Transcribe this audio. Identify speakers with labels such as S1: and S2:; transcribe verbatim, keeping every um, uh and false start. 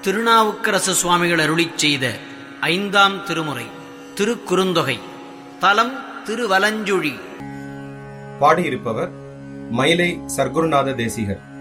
S1: திருநாவுக்கரசு சுவாமிகள் அருளிச் செய்த ஐந்தாம் திருமுறை திருக்குறுந்தொகை. தலம் திருவலஞ்சுழி.
S2: பாடியிருப்பவர் மயிலை சர்க்குருநாத தேசிகர்.